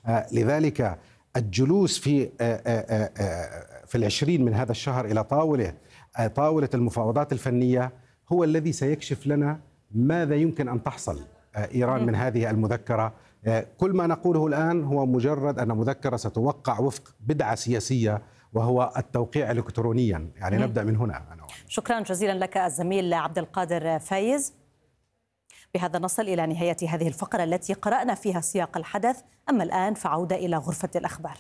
لذلك الجلوس في 20 من هذا الشهر إلى طاولة المفاوضات الفنية هو الذي سيكشف لنا ماذا يمكن أن تحصل إيران من هذه المذكرة. كل ما نقوله الآن هو مجرد أن مذكرة ستوقع وفق بدعة سياسية، وهو التوقيع إلكترونيا. يعني نبدأ من هنا. شكرا جزيلا لك الزميل عبد القادر فايز. بهذا نصل إلى نهاية هذه الفقرة التي قرأنا فيها سياق الحدث. أما الآن فعودة إلى غرفة الأخبار.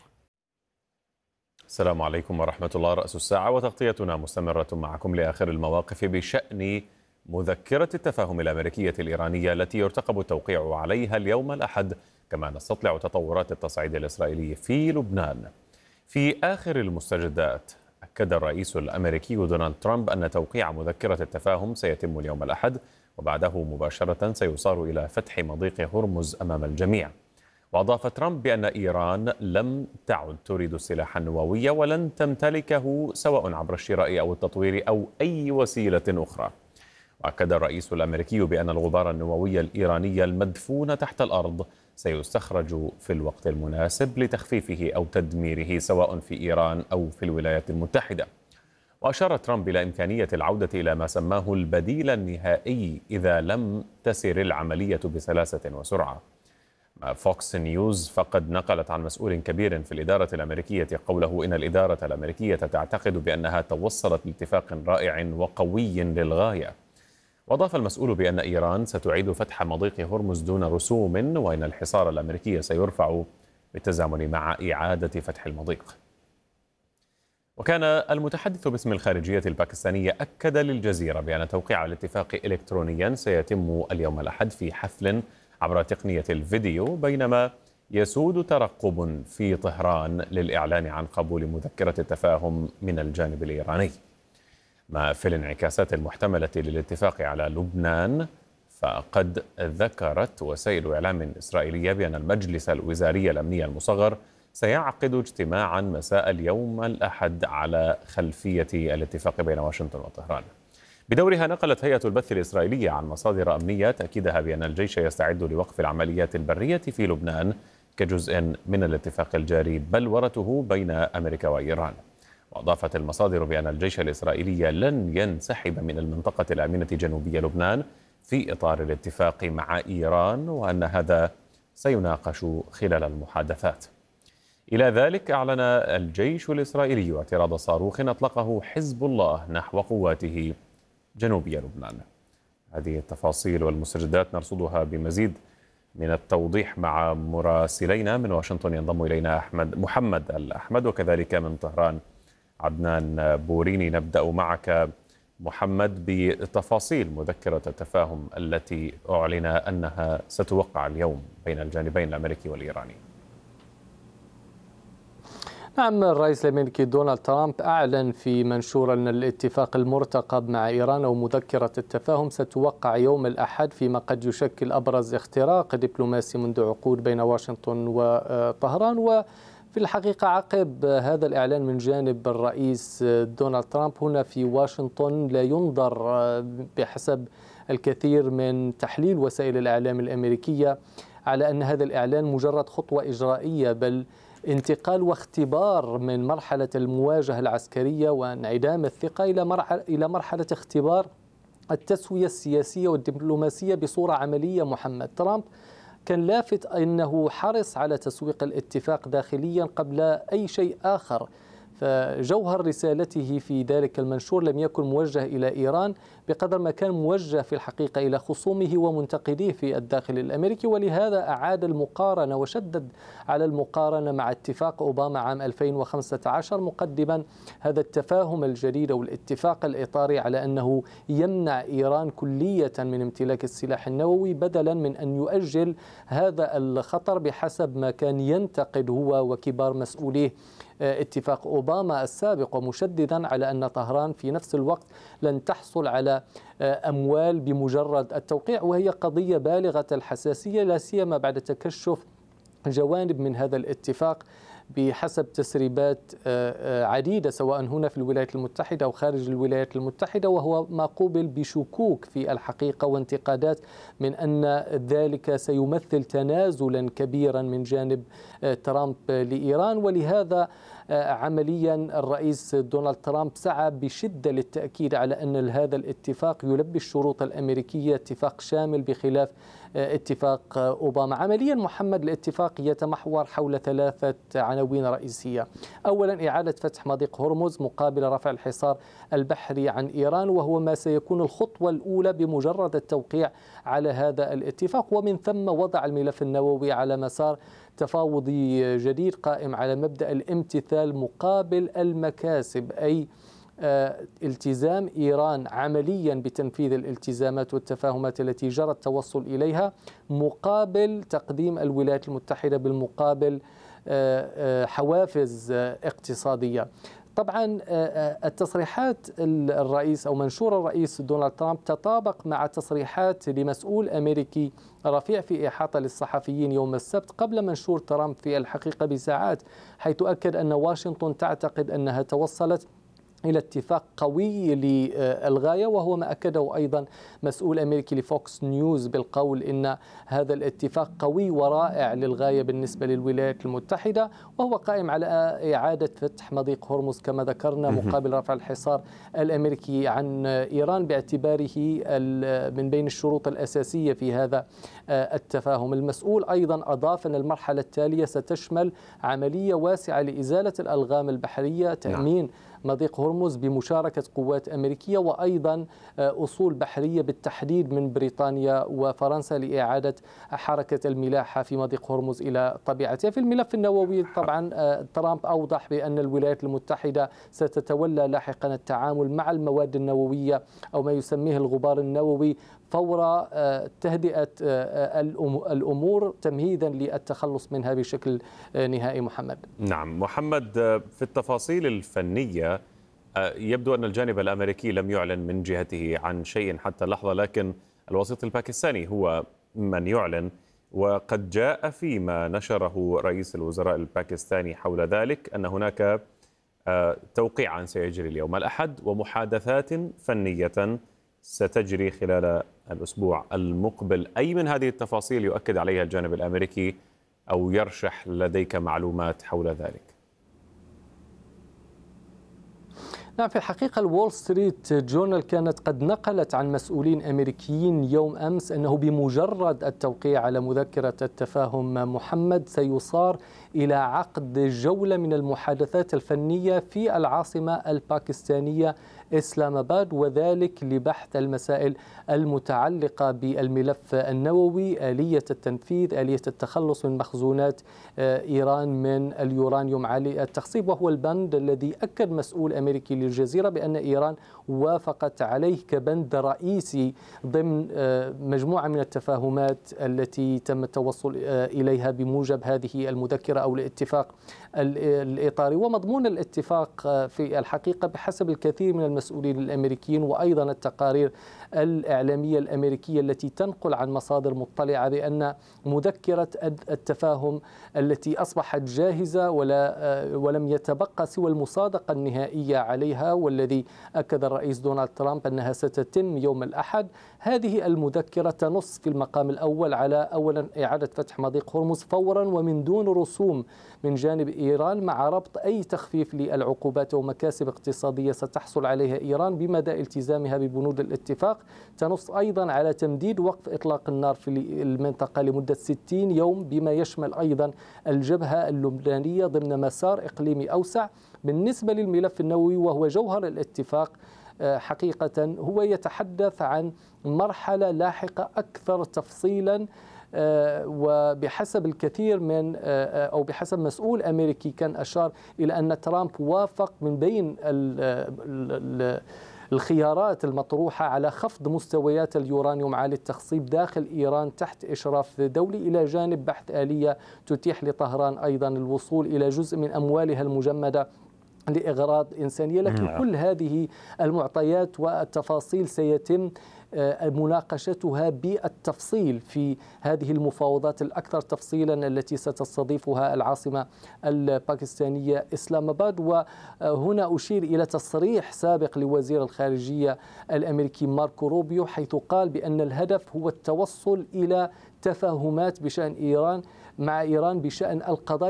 السلام عليكم ورحمة الله. رأس الساعة وتغطيتنا مستمرة معكم لآخر المواقف بشأن مذكرة التفاهم الأمريكية الإيرانية التي يرتقب التوقيع عليها اليوم الأحد، كما نستطلع تطورات التصعيد الإسرائيلي في لبنان. في آخر المستجدات أكد الرئيس الأمريكي دونالد ترامب أن توقيع مذكرة التفاهم سيتم اليوم الأحد، وبعده مباشرة سيصار إلى فتح مضيق هرمز أمام الجميع. وأضاف ترامب بأن إيران لم تعد تريد السلاح النووي ولن تمتلكه سواء عبر الشراء أو التطوير أو أي وسيلة أخرى. وأكد الرئيس الأمريكي بأن الغبار النووي الإيراني المدفون تحت الأرض سيستخرج في الوقت المناسب لتخفيفه أو تدميره سواء في إيران أو في الولايات المتحدة. وأشار ترامب إلى إمكانية العودة إلى ما سماه البديل النهائي إذا لم تسر العملية بسلاسة وسرعة. فوكس نيوز فقد نقلت عن مسؤول كبير في الإدارة الأمريكية قوله إن الإدارة الأمريكية تعتقد بأنها توصلت لاتفاق رائع وقوي للغاية. وأضاف المسؤول بأن إيران ستعيد فتح مضيق هرمز دون رسوم، وإن الحصار الأمريكي سيرفع بالتزامن مع إعادة فتح المضيق. وكان المتحدث باسم الخارجية الباكستانية أكد للجزيرة بأن توقيع الاتفاق إلكترونيا سيتم اليوم الأحد في حفل عبر تقنية الفيديو، بينما يسود ترقب في طهران للإعلان عن قبول مذكرة التفاهم من الجانب الإيراني. ما في الانعكاسات المحتملة للاتفاق على لبنان، فقد ذكرت وسائل إعلام إسرائيلية بأن المجلس الوزاري الأمني المصغر سيعقد اجتماعا مساء اليوم الأحد على خلفية الاتفاق بين واشنطن وطهران. بدورها نقلت هيئة البث الإسرائيلية عن مصادر أمنية تأكيدها بأن الجيش يستعد لوقف العمليات البرية في لبنان كجزء من الاتفاق الجاري بلورته بين أمريكا وإيران. وأضافت المصادر بأن الجيش الإسرائيلي لن ينسحب من المنطقة الآمنة جنوبي لبنان في إطار الاتفاق مع إيران، وأن هذا سيناقش خلال المحادثات. إلى ذلك أعلن الجيش الإسرائيلي اعتراض صاروخ أطلقه حزب الله نحو قواته جنوبي لبنان. هذه التفاصيل والمستجدات نرصدها بمزيد من التوضيح مع مراسلينا من واشنطن. ينضم إلينا محمد الأحمد، وكذلك من طهران عدنان بوريني. نبدأ معك محمد بتفاصيل مذكرة التفاهم التي أعلن أنها ستوقع اليوم بين الجانبين الأمريكي والإيراني. نعم، الرئيس الأمريكي دونالد ترامب أعلن في منشور أن الاتفاق المرتقب مع إيران أو مذكرة التفاهم ستوقع يوم الأحد، فيما قد يشكل أبرز اختراق دبلوماسي منذ عقود بين واشنطن وطهران. وفي الحقيقة عقب هذا الإعلان من جانب الرئيس دونالد ترامب هنا في واشنطن لا ينظر بحسب الكثير من تحليل وسائل الإعلام الأمريكية على أن هذا الإعلان مجرد خطوة إجرائية، بل انتقال واختبار من مرحلة المواجهة العسكرية وانعدام الثقة إلى مرحلة اختبار التسوية السياسية والدبلوماسية بصورة عملية. محمد ترامب كان لافت أنه حرص على تسويق الاتفاق داخليا قبل أي شيء آخر، فجوهر رسالته في ذلك المنشور لم يكن موجه إلى إيران بقدر ما كان موجه في الحقيقة إلى خصومه ومنتقديه في الداخل الأمريكي. ولهذا أعاد المقارنة وشدد على المقارنة مع اتفاق أوباما عام 2015، مقدما هذا التفاهم الجديد أو الاتفاق الإطاري على أنه يمنع إيران كلية من امتلاك السلاح النووي بدلا من أن يؤجل هذا الخطر بحسب ما كان ينتقد هو وكبار مسؤوليه اتفاق أوباما السابق، ومشددا على أن طهران في نفس الوقت لن تحصل على أموال بمجرد التوقيع، وهي قضية بالغة الحساسية لا سيما بعد تكشف جوانب من هذا الاتفاق بحسب تسريبات عديدة سواء هنا في الولايات المتحدة أو خارج الولايات المتحدة، وهو ما قوبل بشكوك في الحقيقة وانتقادات من أن ذلك سيمثل تنازلا كبيرا من جانب ترامب لإيران. ولهذا عمليا الرئيس دونالد ترامب سعى بشدة للتأكيد على أن هذا الاتفاق يلبي الشروط الأمريكية، اتفاق شامل بخلاف اتفاق أوباما. عمليا محمد الاتفاق يتمحور حول 3 عناوين رئيسية. أولا إعادة فتح مضيق هرمز مقابل رفع الحصار البحري عن إيران، وهو ما سيكون الخطوة الأولى بمجرد التوقيع على هذا الاتفاق، ومن ثم وضع الملف النووي على مسار تفاوضي جديد قائم على مبدأ الامتثال مقابل المكاسب، أي التزام إيران عمليا بتنفيذ الالتزامات والتفاهمات التي جرى التوصل إليها مقابل تقديم الولايات المتحدة بالمقابل حوافز اقتصادية. طبعا التصريحات الرئيس أو منشور الرئيس دونالد ترامب تطابق مع تصريحات لمسؤول أمريكي رفيع في إحاطة للصحفيين يوم السبت قبل منشور ترامب في الحقيقة بساعات، حيث أكد أن واشنطن تعتقد أنها توصلت إلى اتفاق قوي للغاية، وهو ما أكده أيضا مسؤول أمريكي لفوكس نيوز بالقول إن هذا الاتفاق قوي ورائع للغاية بالنسبة للولايات المتحدة، وهو قائم على إعادة فتح مضيق هرمز كما ذكرنا مقابل رفع الحصار الأمريكي عن إيران باعتباره من بين الشروط الأساسية في هذا التفاهم. المسؤول أيضا أضاف أن المرحلة التالية ستشمل عملية واسعة لإزالة الألغام البحرية، تأمين مضيق هرمز بمشاركة قوات أمريكية، وأيضا أصول بحرية بالتحديد من بريطانيا وفرنسا لإعادة حركة الملاحة في مضيق هرمز إلى طبيعتها. في الملف النووي طبعا ترامب أوضح بأن الولايات المتحدة ستتولى لاحقا التعامل مع المواد النووية أو ما يسميه الغبار النووي فور تهدئة الأمور تمهيدا للتخلص منها بشكل نهائي. محمد. نعم محمد، في التفاصيل الفنية يبدو أن الجانب الأمريكي لم يعلن من جهته عن شيء حتى اللحظة، لكن الوسيط الباكستاني هو من يعلن، وقد جاء فيما نشره رئيس الوزراء الباكستاني حول ذلك أن هناك توقيعا سيجري اليوم الأحد ومحادثات فنية ستجري خلال الأسبوع المقبل. أي من هذه التفاصيل يؤكد عليها الجانب الأمريكي أو يرشح لديك معلومات حول ذلك؟ نعم، في الحقيقة الوول ستريت جورنال كانت قد نقلت عن مسؤولين أمريكيين يوم أمس أنه بمجرد التوقيع على مذكرة التفاهم محمد سيصار إلى عقد جولة من المحادثات الفنية في العاصمة الباكستانية إسلام آباد، وذلك لبحث المسائل المتعلقة بالملف النووي، آلية التنفيذ، آلية التخلص من مخزونات إيران من اليورانيوم عالي التخصيب، وهو البند الذي أكد مسؤول أمريكي للجزيرة بأن إيران وافقت عليه كبند رئيسي ضمن مجموعة من التفاهمات التي تم التوصل إليها بموجب هذه المذكرة أو الاتفاق الإطاري. ومضمون الاتفاق في الحقيقة بحسب الكثير من المسؤولين الأمريكيين وأيضا التقارير الإعلامية الأمريكية التي تنقل عن مصادر مطلعة بأن مذكرة التفاهم التي أصبحت جاهزة ولم يتبقى سوى المصادقة النهائية عليها، والذي أكد الرئيس دونالد ترامب أنها ستتم يوم الأحد، هذه المذكرة تنص في المقام الأول على أولا إعادة فتح مضيق هرمز فورا ومن دون رسوم من جانب إيران، مع ربط أي تخفيف للعقوبات ومكاسب اقتصادية ستحصل عليها إيران بمدى التزامها ببنود الاتفاق. تنص أيضا على تمديد وقف إطلاق النار في المنطقة لمدة 60 يوم بما يشمل أيضا الجبهة اللبنانية ضمن مسار إقليمي أوسع. بالنسبة للملف النووي وهو جوهر الاتفاق حقيقة هو يتحدث عن مرحلة لاحقة أكثر تفصيلا، وبحسب الكثير من أو بحسب مسؤول أمريكي كان أشار إلى أن ترامب وافق من بين الخيارات المطروحة على خفض مستويات اليورانيوم عالي التخصيب داخل إيران تحت إشراف دولي، إلى جانب بحث آلية تتيح لطهران أيضا الوصول إلى جزء من أموالها المجمدة لإغراض إنسانية. لكن كل هذه المعطيات والتفاصيل سيتم مناقشتها بالتفصيل في هذه المفاوضات الأكثر تفصيلا التي ستستضيفها العاصمة الباكستانية إسلام آباد. وهنا أشير إلى تصريح سابق لوزير الخارجية الأمريكي ماركو روبيو، حيث قال بأن الهدف هو التوصل إلى تفاهمات بشأن إيران مع إيران بشأن القضايا